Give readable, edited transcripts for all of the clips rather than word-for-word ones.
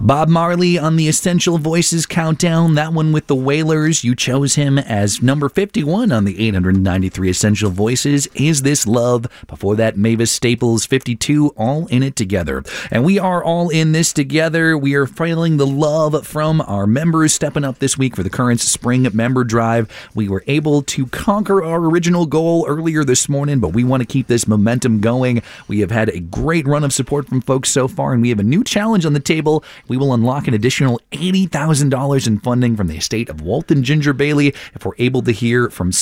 Bob Marley on the Essential Voices Countdown, that one with the Wailers. You chose him as number 51 on the 893 Essential Voices, Is This Love? Before that, Mavis Staples, 52, All in It Together. And we are all in this together. We are feeling the love from our members stepping up this week for the current spring member drive. We were able to conquer our original goal earlier this morning, but we want to keep this momentum going. We have had a great run of support from folks so far, and we have a new challenge on the table. We will unlock an additional $80,000 in funding from the estate of Walton Ginger Bailey if we're able to hear from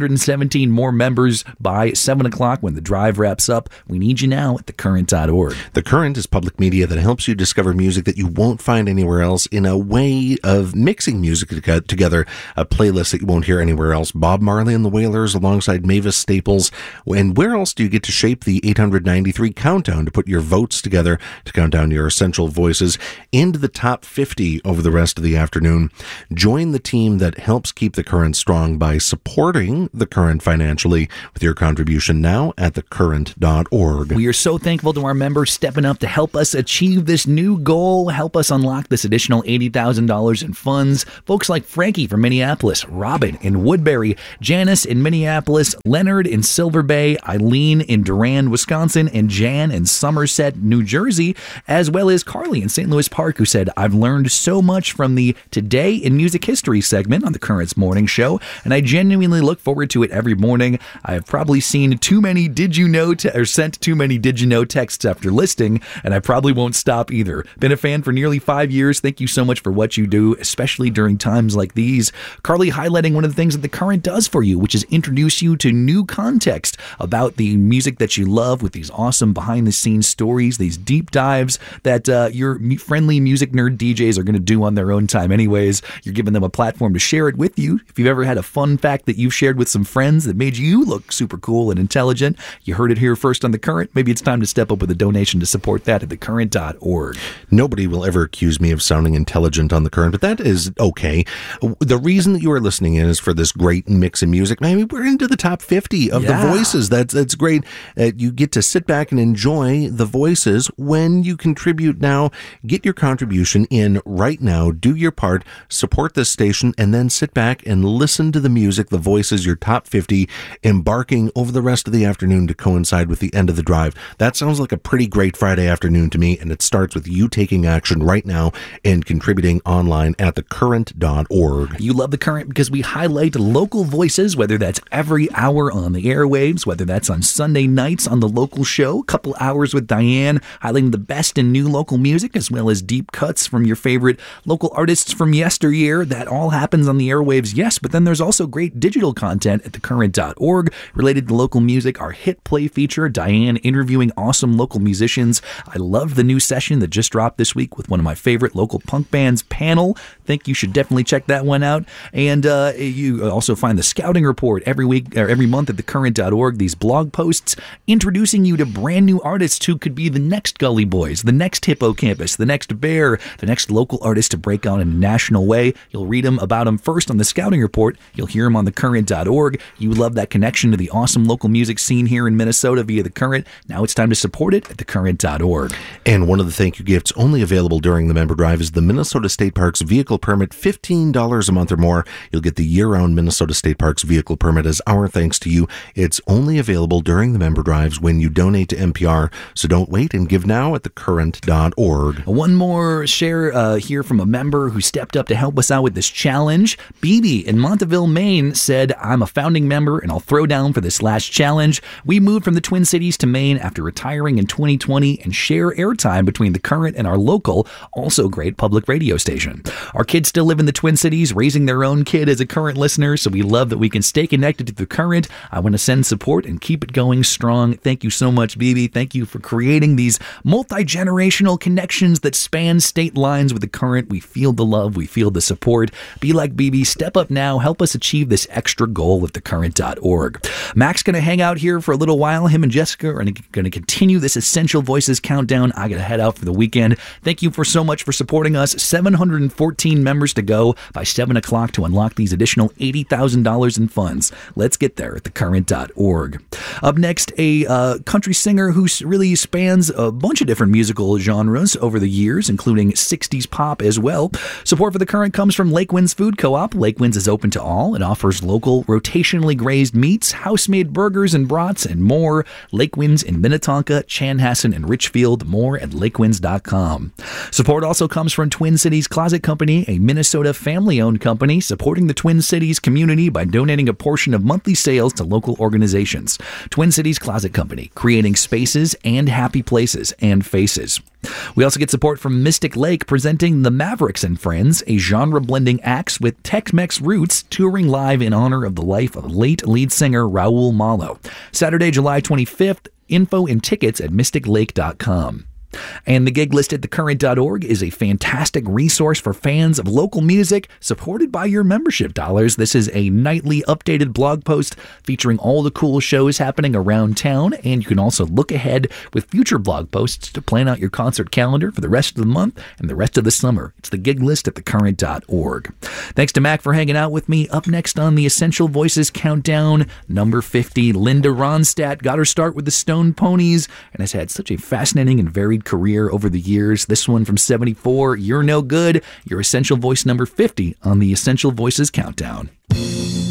717 more members by 7 o'clock when the drive wraps up. We need you now at thecurrent.org. The Current is public media that helps you discover music that you won't find anywhere else in a way of mixing music together, a playlist that you won't hear anywhere else. Bob Marley and the Wailers alongside Mavis Staples. And where else do you get to shape the 893 countdown to put your votes together to count down your essential voices into the top 50 over the rest of the afternoon? Join the team that helps keep the Current strong by supporting the Current financially with your contribution now at thecurrent.org. We are so thankful to our members stepping up to help us achieve this new goal, help us unlock this additional $80,000 in funds. Folks like Frankie from Minneapolis, Robin in Woodbury, Janice in Minneapolis, Leonard in Silver Bay, Eileen in Durand, Wisconsin, and Jan in Somerset, New Jersey, as well as Carly in St. Louis Park, who said, I've learned so much from the Today in Music History segment on the Current's morning show, and I genuinely look forward to it every morning. I have probably seen too many did you know or sent too many did you know texts after listening, and I probably won't stop either. Been a fan for nearly 5 years. Thank you so much for what you do, especially during times like these. Carly highlighting one of the things that the Current does for you, which is introduce you to new context about the music that you love with these awesome behind-the-scenes stories, these deep dives that your friendly music nerd DJs are going to do on their own time anyways. You're giving them a platform to share it with you. If you've ever had a fun fact that you've shared with some friends that made you look super cool and intelligent, you heard it here first on The Current. Maybe it's time to step up with a donation to support that at thecurrent.org. Nobody will ever accuse me of sounding intelligent on The Current, but that is okay. The reason that you are listening in is for this great mix of music. I mean, we're into the top 50 of the voices. That's great. You get to sit back and enjoy the voices when you contribute now. Get your contribution in right now. Do your part. Support this station, and then sit back and listen to the music, the voices, your top 50, embarking over the rest of the afternoon to coincide with the end of the drive. That sounds like a pretty great Friday afternoon to me, and it starts with you taking action right now and contributing online at thecurrent.org. You love The Current because we highlight local voices, whether that's every hour on the airwaves, whether that's on Sunday nights on the local show, a couple hours with Diane, highlighting the best in new local music, as well as deep cuts from your favorite local artists from yesteryear. That all happens on the airwaves, yes, but then there's also great digital content at thecurrent.org related to local music. Our hit play feature, Diane interviewing awesome local musicians. I love the new session that just dropped this week with one of my favorite local punk bands, Panel. Think you should definitely check that one out. And you also find the scouting report every week or every month at thecurrent.org. These blog posts introducing you to brand new artists who could be the next Gully Boys, the next Hippocampus, the next Bear, the next local artist to break out in a national way. You'll read about them first on the scouting report. You'll hear them on thecurrent.org. You love that connection to the awesome local music scene here in Minnesota via The Current. Now it's time to support it at thecurrent.org. And one of the thank you gifts only available during the member drive is the Minnesota State Parks vehicle permit, $15 a month or more. You'll get the year-round Minnesota State Parks vehicle permit as our thanks to you. It's only available during the member drives when you donate to NPR, so don't wait and give now at thecurrent.org. One more share here from a member who stepped up to help us out with this challenge. BB in Montville, Maine said, I'm a founding member and I'll throw down for this last challenge. We moved from the Twin Cities to Maine after retiring in 2020 and share airtime between The Current and our local, also great public radio station. Our kids still live in the Twin Cities, raising their own kid as a Current listener, so we love that we can stay connected to The Current. I want to send support and keep it going strong. Thank you so much, BB. Thank you for creating these multi-generational connections that span state lines with The Current. We feel the love. We feel the support. Be like BB. Step up now. Help us achieve this extra goal at thecurrent.org. Mac's going to hang out here for a little while. Him and Jessica are going to continue this Essential Voices countdown. I got to head out for the weekend. Thank you for so much for supporting us. 714 members to go by 7 o'clock to unlock these additional $80,000 in funds. Let's get there at thecurrent.org. Up next, a country singer who really spans a bunch of different musical genres over the years, including 60s pop as well. Support for The Current comes from Lake Winds Food Co-op. Lake Winds is open to all. It offers local, rotationally grazed meats, house-made burgers and brats, and more. Lake Winds in Minnetonka, Chanhassen, and Richfield. More at lakewinds.com. Support also comes from Twin Cities Closet Company, a Minnesota family-owned company supporting the Twin Cities community by donating a portion of monthly sales to local organizations. Twin Cities Closet Company, creating spaces and happy places and faces. We also get support from Mystic Lake, presenting the Mavericks and Friends, a genre-blending act with Tex-Mex roots, touring live in honor of the life of late lead singer Raul Malo. Saturday, July 25th. Info and tickets at mysticlake.com. And the gig list at thecurrent.org is a fantastic resource for fans of local music, supported by your membership dollars. This is a nightly updated blog post featuring all the cool shows happening around town, and you can also look ahead with future blog posts to plan out your concert calendar for the rest of the month and the rest of the summer. It's the gig list at thecurrent.org. Thanks to Mac for hanging out with me. Up next on the Essential Voices Countdown, number 50, Linda Ronstadt got her start with the Stone Ponies and has had such a fascinating and varied career over the years. This one from 74, You're No Good, your Essential Voice number 50 on the Essential Voices Countdown.